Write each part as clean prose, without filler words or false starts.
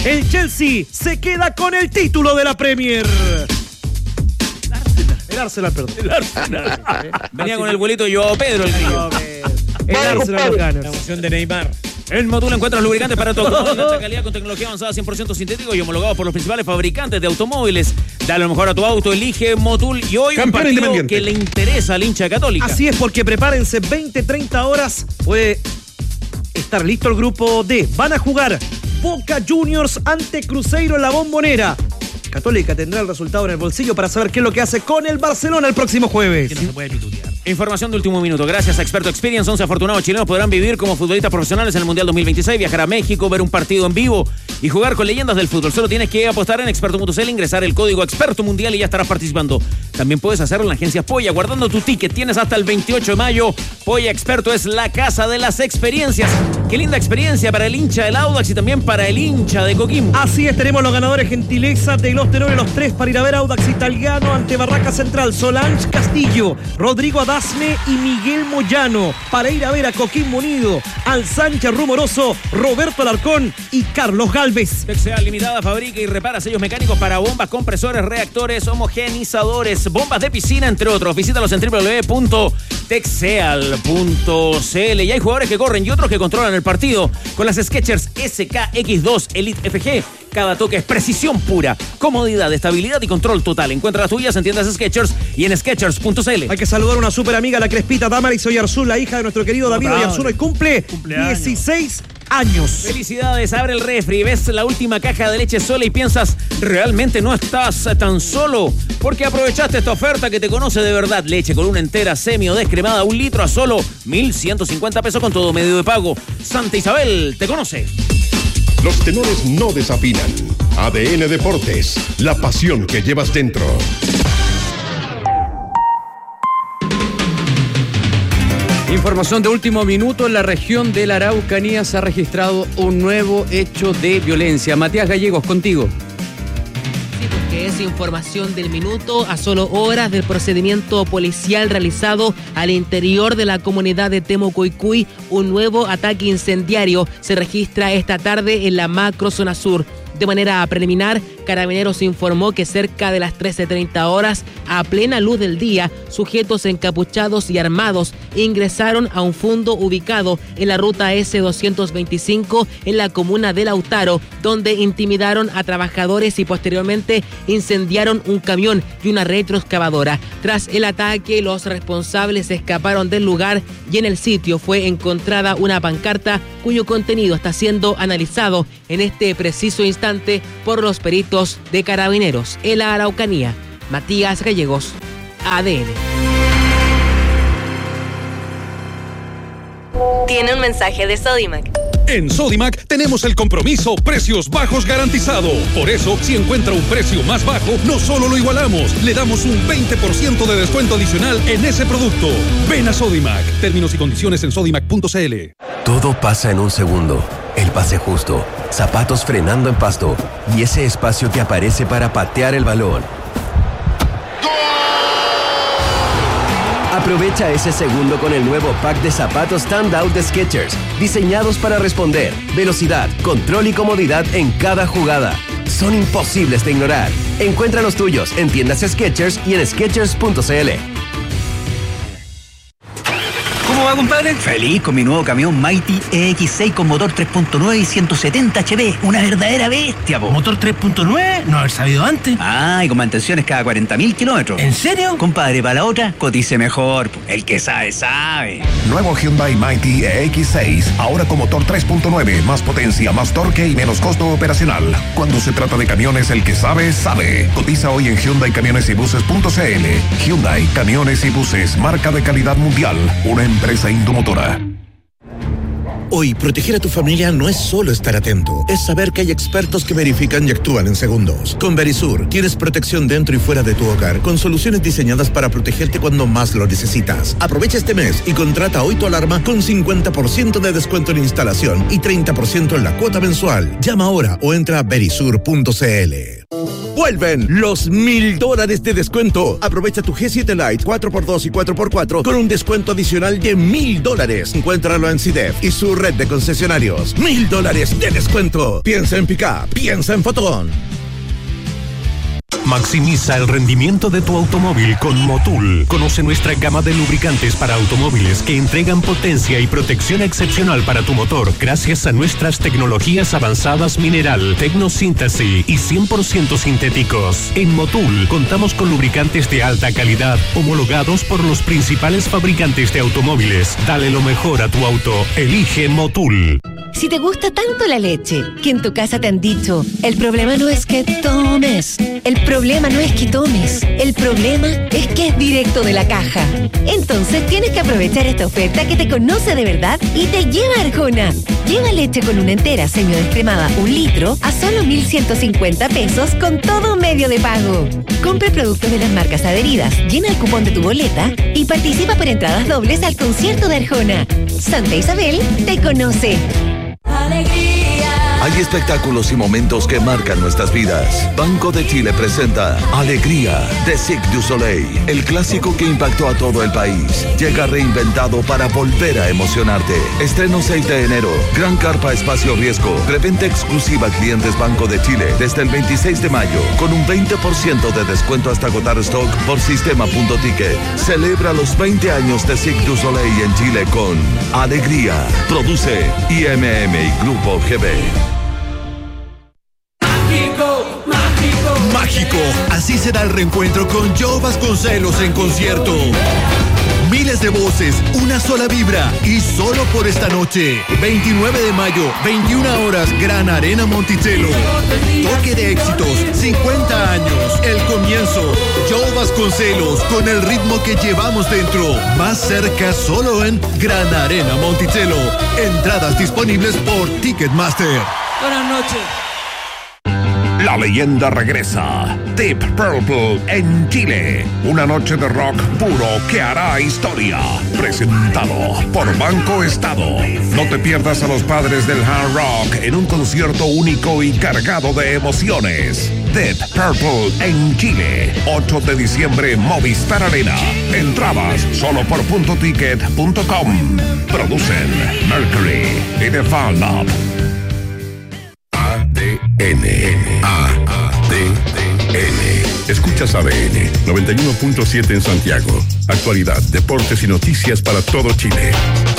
El Chelsea se queda con el título de la Premier. El Arsenal, perdón. El Arsenal. Venía con el vuelito yo, Pedro, el grillo. El Arsenal lo gana. La emoción de Neymar. En Motul encuentras lubricantes para tu automóvil de alta calidad con tecnología avanzada 100% sintético y homologados por los principales fabricantes de automóviles. Dale lo mejor a tu auto, elige Motul. Y hoy un partido que le interesa al hincha Católica. Así es, porque prepárense, 20-30 horas puede estar listo el grupo D. Van a jugar Boca Juniors ante Cruzeiro en la Bombonera. Católica tendrá el resultado en el bolsillo para saber qué es lo que hace con el Barcelona el próximo jueves. Que no se puede pitutear. Información de último minuto. Gracias a Experto Experience, 11 afortunados chilenos podrán vivir como futbolistas profesionales en el Mundial 2026, viajar a México, ver un partido en vivo y jugar con leyendas del fútbol. Solo tienes que apostar en Experto.cl, ingresar el código Experto Mundial y ya estarás participando. También puedes hacerlo en la agencia Polla, guardando tu ticket. Tienes hasta el 28 de mayo. Polla Experto es la casa de las experiencias. Qué linda experiencia para el hincha del Audax y también para el hincha de Coquimbo. Así es, tenemos los ganadores gentileza de los tenores, los tres, para ir a ver Audax Italiano ante Barraca Central, Solange Castillo, Rodrigo Adasme y Miguel Moyano. Para ir a ver a Coquimbo Unido, al Sánchez Rumoroso, Roberto Alarcón y Carlos Galvez. TecSeal Limitada fabrica y repara sellos mecánicos para bombas, compresores, reactores, homogenizadores, bombas de piscina, entre otros. Visítalos en www.texeal.cl. Y hay jugadores que corren y otros que controlan el partido con las Skechers SKX2 Elite FG. Cada toque es precisión pura, comodidad, estabilidad y control total. Encuentra las tuyas en tiendas Skechers y en Skechers.cl. Hay que saludar a una súper amiga, la Crespita Damaris Oyarzún, la hija de nuestro querido David Oyarzún. Hoy cumple 16 años. Felicidades, abre el refri, ves la última caja de leche sola y piensas, realmente no estás tan solo, porque aprovechaste esta oferta que te conoce de verdad. Leche con una entera, semi o descremada, 1 litro a solo 1.150 pesos con todo medio de pago. Santa Isabel te conoce. Los tenores no desafinan. ADN Deportes, la pasión que llevas dentro. Información de último minuto. En la región de la Araucanía se ha registrado un nuevo hecho de violencia. Matías Gallegos, contigo. Sí, porque es información del minuto a solo horas del procedimiento policial realizado al interior de la comunidad de Temucuicui. Un nuevo ataque incendiario se registra esta tarde en la macrozona sur. De manera preliminar, Carabineros informó que cerca de las 13:30 horas, a plena luz del día, sujetos encapuchados y armados ingresaron a un fondo ubicado en la ruta S225 en la comuna de Lautaro, donde intimidaron a trabajadores y posteriormente incendiaron un camión y una retroexcavadora. Tras el ataque, los responsables escaparon del lugar y en el sitio fue encontrada una pancarta cuyo contenido está siendo analizado en este preciso instante por los peritos de Carabineros. En la Araucanía, Matías Gallegos, ADN. Tiene un mensaje de Sodimac. En Sodimac tenemos el compromiso precios bajos garantizado. Por eso, si encuentra un precio más bajo, no solo lo igualamos, le damos un 20% de descuento adicional en ese producto. Ven a Sodimac. Términos y condiciones en sodimac.cl. Todo pasa en un segundo. El pase justo, zapatos frenando en pasto y ese espacio que aparece para patear el balón. Aprovecha ese segundo con el nuevo pack de zapatos Standout de Skechers, diseñados para responder, velocidad, control y comodidad en cada jugada. Son imposibles de ignorar. Encuentra los tuyos en tiendas Skechers y en Skechers.cl. ¿Cómo va, compadre? Feliz con mi nuevo camión Mighty EX6 con motor 3.9 y 170 HP. Una verdadera bestia, po. ¿Motor 3.9? No haber sabido antes. Ah, y con mantenciones cada 40.000 kilómetros. ¿En serio? Compadre, para la otra, cotice mejor, po. El que sabe, sabe. Nuevo Hyundai Mighty EX6, ahora con motor 3.9, más potencia, más torque y menos costo operacional. Cuando se trata de camiones, el que sabe, sabe. Cotiza hoy en HyundaiCamionesYbuses.cl. Hyundai Camiones y Buses, marca de calidad mundial. Una empresa Indomotora. Hoy, proteger a tu familia no es solo estar atento, es saber que hay expertos que verifican y actúan en segundos. Con Verisur, tienes protección dentro y fuera de tu hogar, con soluciones diseñadas para protegerte cuando más lo necesitas. Aprovecha este mes y contrata hoy tu alarma con 50% de descuento en instalación y 30% en la cuota mensual. Llama ahora o entra a verisur.cl. Vuelven los $1,000 de descuento. Aprovecha tu G7 Lite 4x2 y 4x4 con un descuento adicional de $1,000. Encuéntralo en CIDEF y Sur red de concesionarios. $1,000 de descuento. Piensa en Pickup, piensa en Fotón. Maximiza el rendimiento de tu automóvil con Motul. Conoce nuestra gama de lubricantes para automóviles que entregan potencia y protección excepcional para tu motor gracias a nuestras tecnologías avanzadas mineral, tecnosíntesis y 100% sintéticos. En Motul contamos con lubricantes de alta calidad homologados por los principales fabricantes de automóviles. Dale lo mejor a tu auto. Elige Motul. Si te gusta tanto la leche, que en tu casa te han dicho, el problema no es que tomes, el problema no es que tomes, el problema es que es directo de la caja. Entonces tienes que aprovechar esta oferta que te conoce de verdad y te lleva Arjona. Lleva leche con una entera semidescremada 1 litro a solo 1,150 pesos con todo medio de pago. Compre productos de las marcas adheridas, llena el cupón de tu boleta y participa por entradas dobles al concierto de Arjona. Santa Isabel te conoce. Hay espectáculos y momentos que marcan nuestras vidas. Banco de Chile presenta Alegría de Cirque du Soleil, el clásico que impactó a todo el país. Llega reinventado para volver a emocionarte. Estreno 6 de enero. Gran carpa espacio riesgo. Preventa exclusiva a clientes Banco de Chile desde el 26 de mayo con un 20% de descuento hasta agotar stock por sistema.ticket. Celebra los 20 años de Cirque du Soleil en Chile con Alegría. Produce IMM y Grupo GB. Mágico, así será el reencuentro con Joe Vasconcelos en concierto. Miles de voces, una sola vibra y solo por esta noche. 29 de mayo, 21 horas, Gran Arena Monticello. Toque de éxitos, 50 años, el comienzo. Joe Vasconcelos con el ritmo que llevamos dentro. Más cerca solo en Gran Arena Monticello. Entradas disponibles por Ticketmaster. Buenas noches. La leyenda regresa. Deep Purple en Chile. Una noche de rock puro que hará historia. Presentado por Banco Estado. No te pierdas a los padres del hard rock en un concierto único y cargado de emociones. Deep Purple en Chile. 8 de diciembre, Movistar Arena. Entradas solo por .ticket.com. Producen Mercury y The Fan Lab. ADN. Escuchas ADN 91.7 en Santiago. Actualidad, deportes y noticias para todo Chile.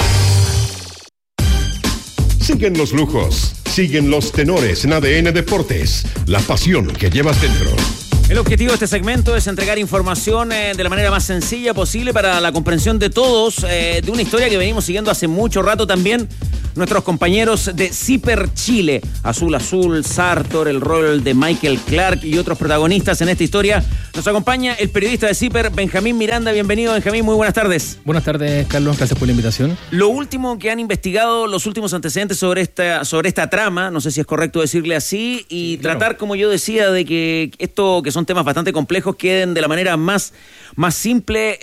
Siguen los lujos, siguen los tenores en ADN Deportes. La pasión que llevas dentro. El objetivo de este segmento es entregar información de la manera más sencilla posible para la comprensión de todos, de una historia que venimos siguiendo hace mucho rato también. Nuestros compañeros de Zipper Chile, Azul Azul, Sartor, el rol de Michael Clark y otros protagonistas en esta historia. Nos acompaña el periodista de Zipper, Benjamín Miranda. Bienvenido, Benjamín, muy buenas tardes. Buenas tardes, Carlos, gracias por la invitación. Lo último que han investigado, los últimos antecedentes sobre esta trama, no sé si es correcto decirle así, y sí, claro, tratar, como yo decía, de que esto, que son temas bastante complejos, queden de la manera más simple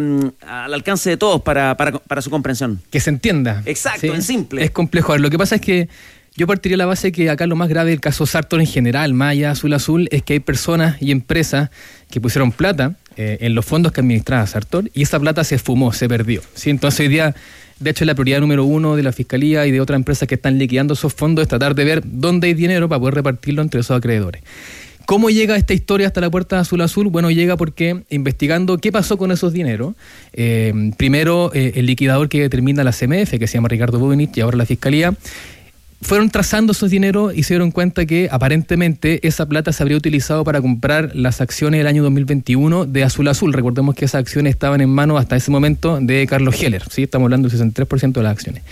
al alcance de todos para su comprensión. Que se entienda. Exacto, ¿sí? En simple. Es complejo. A ver, lo que pasa es que yo partiría de la base que acá lo más grave del caso Sartor en general, más allá Azul Azul, es que hay personas y empresas que pusieron plata en los fondos que administraba Sartor y esa plata se esfumó, se perdió, ¿sí? Entonces hoy día, de hecho, es la prioridad número 1 de la Fiscalía y de otras empresas que están liquidando esos fondos, es tratar de ver dónde hay dinero para poder repartirlo entre esos acreedores. ¿Cómo llega esta historia hasta la puerta de Azul Azul? Bueno, llega porque investigando qué pasó con esos dineros, primero el liquidador que determina la CMF, que se llama Ricardo Bubenich, y ahora la Fiscalía, fueron trazando esos dineros y se dieron cuenta que aparentemente esa plata se habría utilizado para comprar las acciones del año 2021 de Azul Azul. Recordemos que esas acciones estaban en manos hasta ese momento de Carlos Heller, ¿sí? Estamos hablando del 63% de las acciones.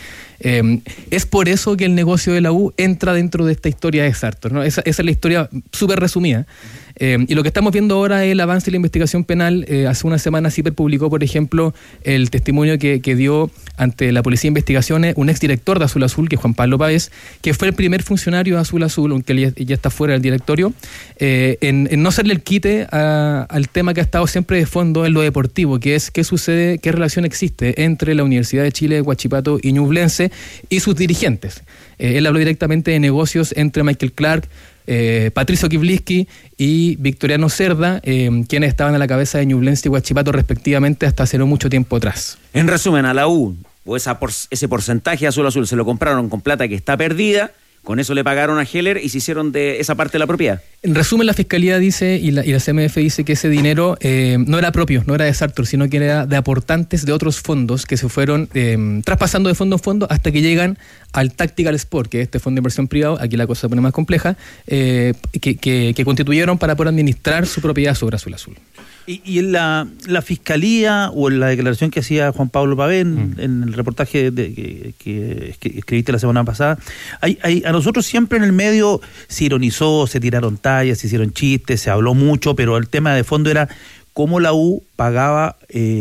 Es por eso que el negocio de la U entra dentro de esta historia de Sartor, ¿no? Esa es la historia súper resumida. Y lo que estamos viendo ahora es el avance de la investigación penal. Hace una semana Zipper publicó, por ejemplo, el testimonio que dio ante la Policía de Investigaciones un exdirector de Azul Azul, que es Juan Pablo Páez, que fue el primer funcionario de Azul Azul, aunque él ya está fuera del directorio, en no hacerle el quite al tema que ha estado siempre de fondo en lo deportivo, que es qué sucede, qué relación existe entre la Universidad de Chile, Huachipato y Ñublense y sus dirigentes. Él habló directamente de negocios entre Michael Clark, Patricio Kivliski y Victoriano Cerda, quienes estaban a la cabeza de Ñublense y Huachipato respectivamente hasta hace no mucho tiempo atrás. En resumen, a la U o ese porcentaje Azul Azul se lo compraron con plata que está perdida, con eso le pagaron a Heller y se hicieron de esa parte de la propiedad. En resumen, la Fiscalía dice y la CMF dice que ese dinero no era propio, no era de Sartor, sino que era de aportantes de otros fondos que se fueron traspasando de fondo en fondo hasta que llegan al Tactical Sport, que es este fondo de inversión privado, aquí la cosa se pone más compleja, que constituyeron para poder administrar su propiedad sobre Azul Azul. Y en la Fiscalía o en la declaración que hacía Juan Pablo Pavé en el reportaje que escribiste la semana pasada, a nosotros siempre en el medio se ironizó, se tiraron tallas, se hicieron chistes, se habló mucho, pero el tema de fondo era cómo la U pagaba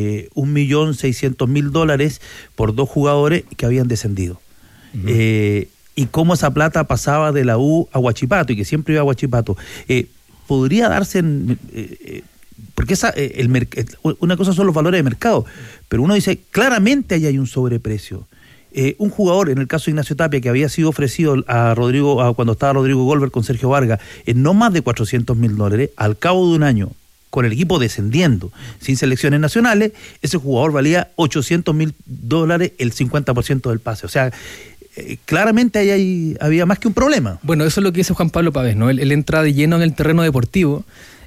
$1.600.000 por 2 jugadores que habían descendido. Y cómo esa plata pasaba de la U a Huachipato y que siempre iba a Huachipato. Podría darse porque una cosa son los valores de mercado, pero uno dice, claramente ahí hay un sobreprecio. Un jugador, en el caso de Ignacio Tapia, que había sido ofrecido a Rodrigo, cuando estaba Rodrigo Goldberg con Sergio Vargas, en no más de $400.000, al cabo de un año, con el equipo descendiendo, sin selecciones nacionales, ese jugador valía $800.000, el 50% del pase. O sea, claramente ahí había más que un problema. Bueno, eso es lo que dice Juan Pablo Pavés, ¿no? Él entra de lleno en el terreno deportivo.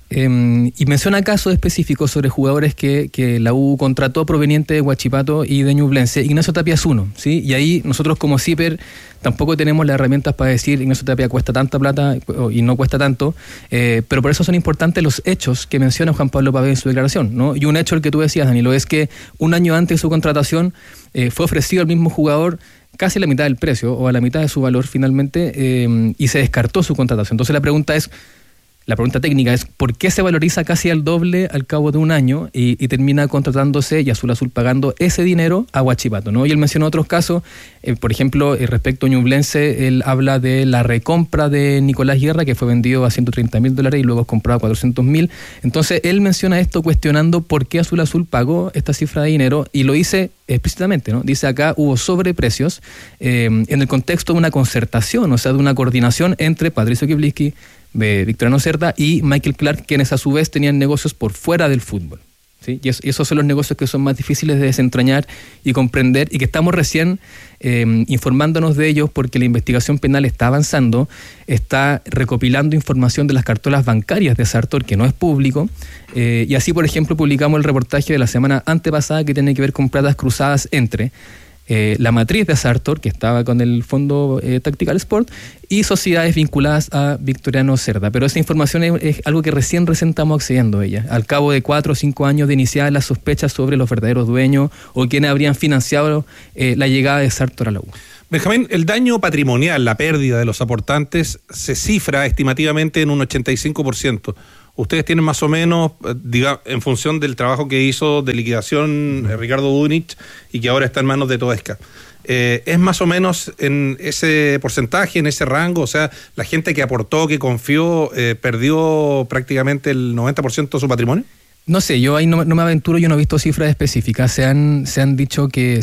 Y menciona casos específicos sobre jugadores que la U contrató provenientes de Huachipato y de Ñublense. Ignacio Tapia es uno, ¿sí? Y ahí nosotros como CIPER tampoco tenemos las herramientas para decir Ignacio Tapia cuesta tanta plata y no cuesta tanto, pero por eso son importantes los hechos que menciona Juan Pablo Pavé en su declaración, ¿no? Y un hecho el que tú decías, Danilo, es que un año antes de su contratación fue ofrecido al mismo jugador casi la mitad del precio o a la mitad de su valor finalmente, y se descartó su contratación. Entonces la pregunta técnica es ¿por qué se valoriza casi al doble al cabo de un año y termina contratándose y Azul Azul pagando ese dinero a Huachipato, ¿no? Y él mencionó otros casos, por ejemplo, respecto a Ñublense, él habla de la recompra de Nicolás Guerra, que fue vendido a $130.000 y luego comprado a $400.000. Entonces él menciona esto cuestionando por qué Azul Azul pagó esta cifra de dinero y lo dice explícitamente, ¿no? Dice acá hubo sobreprecios en el contexto de una concertación, o sea, de una coordinación entre Patricio Kipliski, de Victoriano Cerda y Michael Clark, quienes a su vez tenían negocios por fuera del fútbol, ¿sí? Y esos son los negocios que son más difíciles de desentrañar y comprender y que estamos recién informándonos de ellos porque la investigación penal está avanzando, está recopilando información de las cartolas bancarias de Sartor que no es público, y así por ejemplo publicamos el reportaje de la semana antepasada que tiene que ver con platas cruzadas entre la matriz de Sartor, que estaba con el fondo Tactical Sport, y sociedades vinculadas a Victoriano Cerda. Pero esa información es algo que recién estamos accediendo a ella, al cabo de 4 o 5 años de iniciar las sospechas sobre los verdaderos dueños o quienes habrían financiado la llegada de Sartor a la U. Benjamín, el daño patrimonial, la pérdida de los aportantes, se cifra estimativamente en un 85%. Ustedes tienen más o menos, en función del trabajo que hizo de liquidación Ricardo Bunich y que ahora está en manos de Toesca, ¿es más o menos en ese porcentaje, en ese rango? O sea, la gente que aportó, que confió, perdió prácticamente el 90% de su patrimonio. No sé, yo ahí no me aventuro, yo no he visto cifras específicas. Se ha dicho que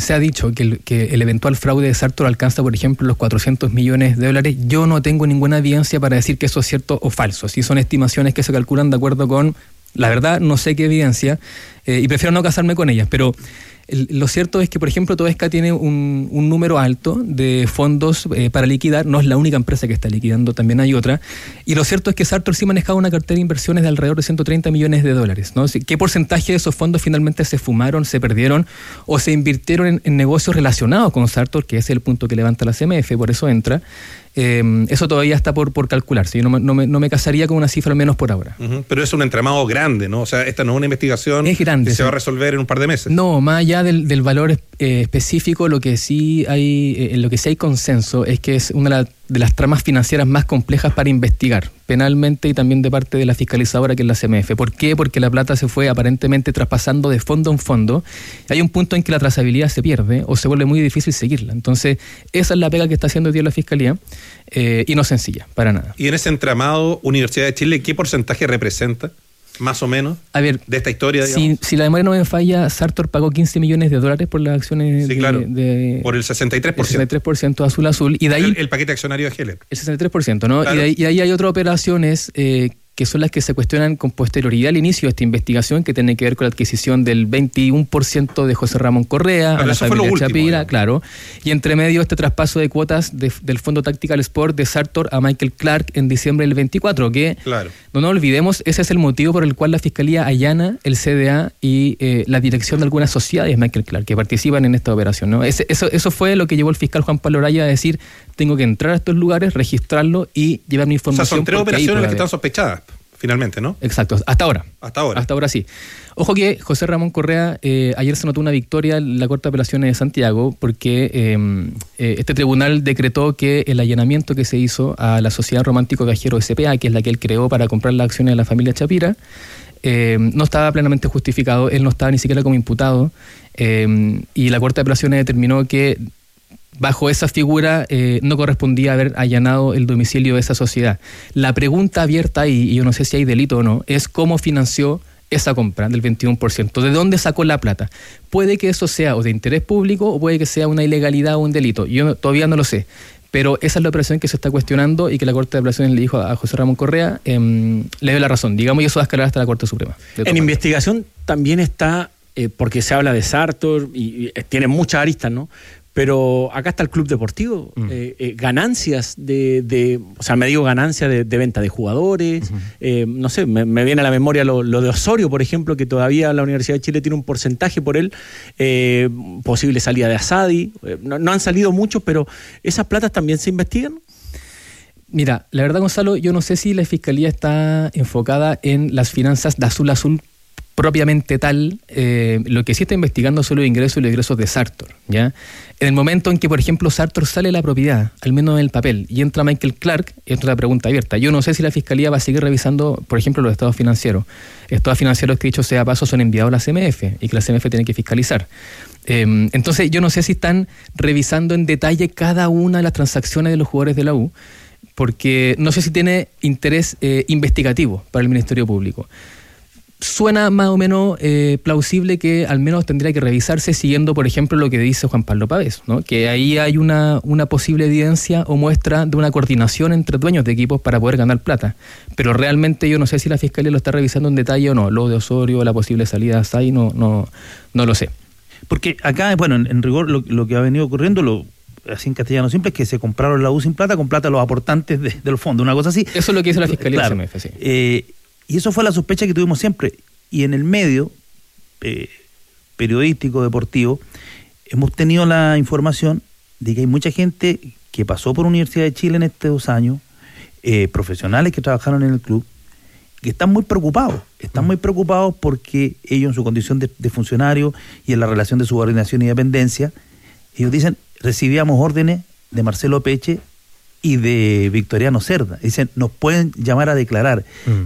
el eventual fraude de Sartor alcanza, por ejemplo, los $400 millones. Yo no tengo ninguna evidencia para decir que eso es cierto o falso. Si son estimaciones que se calculan de acuerdo con la verdad, no sé qué evidencia, y prefiero no casarme con ellas, pero lo cierto es que, por ejemplo, Toesca tiene un número alto de fondos para liquidar. No es la única empresa que está liquidando, también hay otra. Y lo cierto es que Sartor sí manejaba una cartera de inversiones de alrededor de $130 millones, ¿no? ¿Qué porcentaje de esos fondos finalmente se fumaron, se perdieron o se invirtieron en negocios relacionados con Sartor, que es el punto que levanta la CMF, por eso entra? Eso todavía está por calcularse. Yo no me casaría con una cifra al menos por ahora. Pero es un entramado grande, ¿no? O sea, esta no es una investigación grande, que se va a resolver en un par de meses. No, más allá del valor específico, lo que sí hay consenso es que es una de las tramas financieras más complejas para investigar penalmente y también de parte de la fiscalizadora, que es la CMF. ¿Por qué? Porque la plata se fue aparentemente traspasando de fondo en fondo. Hay un punto en que la trazabilidad se pierde o se vuelve muy difícil seguirla. Entonces, esa es la pega que está haciendo hoy día la Fiscalía, y no es sencilla, para nada. Y en ese entramado, Universidad de Chile, ¿qué porcentaje representa? Más o menos, a ver, de esta historia, digamos. Si la memoria no me falla, Sartor pagó $15 millones por las acciones por el 63%. El 63% Azul Azul. Y de ahí, el paquete accionario de Heller. El 63%, ¿no? Claro. Y ahí hay otras operaciones que que son las que se cuestionan con posterioridad al inicio de esta investigación, que tiene que ver con la adquisición del 21% de José Ramón Correa, a la familia Chapira, claro, y entre medio este traspaso de cuotas del Fondo Tactical Sport de Sartor a Michael Clark en diciembre del 24, que no nos olvidemos, ese es el motivo por el cual la Fiscalía allana el CDA y la dirección de algunas sociedades Michael Clark, que participan en esta operación, ¿no? Eso fue lo que llevó el fiscal Juan Pablo Araya a decir, tengo que entrar a estos lugares, registrarlo y llevar mi información. O sea, son 3 operaciones que están sospechadas, finalmente, ¿no? Exacto, hasta ahora. Hasta ahora sí. Ojo que José Ramón Correa, ayer se notó una victoria en la Corte de Apelaciones de Santiago, porque este tribunal decretó que el allanamiento que se hizo a la Sociedad Romántico Cajero S.p.A., que es la que él creó para comprar las acciones de la familia Chapira, no estaba plenamente justificado, él no estaba ni siquiera como imputado, y la Corte de Apelaciones determinó que bajo esa figura no correspondía haber allanado el domicilio de esa sociedad. La pregunta abierta ahí, y yo no sé si hay delito o no, es cómo financió esa compra del 21%. ¿De dónde sacó la plata? Puede que eso sea o de interés público o puede que sea una ilegalidad o un delito. Yo todavía no lo sé. Pero esa es la operación que se está cuestionando y que la Corte de Apelaciones le dijo a José Ramón Correa, le dio la razón. Digamos, y eso va a escalar hasta la Corte Suprema. En investigación también está, porque se habla de Sartor y tiene muchas aristas, ¿no? Pero acá está el club deportivo, ganancias o sea, me digo ganancias de venta de jugadores, no sé, me viene a la memoria lo de Osorio, por ejemplo, que todavía la Universidad de Chile tiene un porcentaje por él, posible salida de Asadi, no han salido muchos, pero ¿esas platas también se investigan? Mira, la verdad, Gonzalo, yo no sé si la Fiscalía está enfocada en las finanzas de Azul Azul propiamente tal. Lo que sí está investigando son los ingresos y los egresos de Sartor, ¿ya? En el momento en que, por ejemplo, Sartor sale de la propiedad, al menos en el papel, y entra Michael Clark, es otra pregunta abierta. Yo no sé si la Fiscalía va a seguir revisando, por ejemplo, los estados financieros. Estados financieros que, dicho sea paso, son enviados a la CMF y que la CMF tiene que fiscalizar. Entonces, yo no sé si están revisando en detalle cada una de las transacciones de los jugadores de la U, porque no sé si tiene interés investigativo para el Ministerio Público. Suena más o menos plausible que al menos tendría que revisarse siguiendo, por ejemplo, lo que dice Juan Pablo Pavés, ¿no? Que ahí hay una posible evidencia o muestra de una coordinación entre dueños de equipos para poder ganar plata. Pero realmente yo no sé si la Fiscalía lo está revisando en detalle o no. Lo de Osorio, la posible salida de Asai, no lo sé. Porque acá, bueno, en rigor lo que ha venido ocurriendo, así en castellano simple, es que se compraron la U sin plata, con plata los aportantes del fondo, una cosa así. Eso es lo que dice la Fiscalía, claro, de CMF, sí. Y eso fue la sospecha que tuvimos siempre. Y en el medio periodístico, deportivo, hemos tenido la información de que hay mucha gente que pasó por Universidad de Chile en estos años, profesionales que trabajaron en el club, que están muy preocupados. Están muy preocupados porque ellos, en su condición de funcionario y en la relación de subordinación y dependencia, ellos dicen, recibíamos órdenes de Marcelo Peche y de Victoriano Cerda. Dicen, nos pueden llamar a declarar.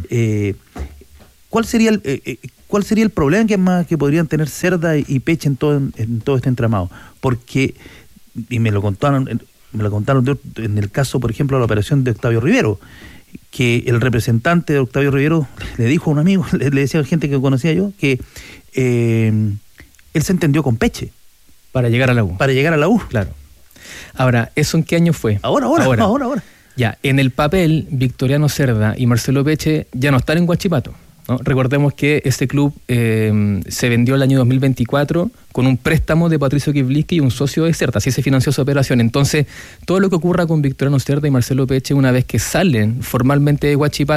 ¿Cuál sería el problema que podrían tener Cerda y Peche en todo este entramado? Porque, y me lo contaron en el caso, por ejemplo, de la operación de Octavio Rivero, que el representante de Octavio Rivero le dijo a un amigo, le decía a gente que conocía yo, que él se entendió con Peche. Para llegar a la U. Claro. Ahora, ¿eso en qué año fue? Ahora. Ya, en el papel, Victoriano Cerda y Marcelo Peche ya no están en Huachipato, ¿no? Recordemos que este club se vendió el año 2024 con un préstamo de Patricio Kivliski y un socio de Cerda, así se financió su operación. Entonces, todo lo que ocurra con Victoriano Cerda y Marcelo Peche, una vez que salen formalmente de Huachipato,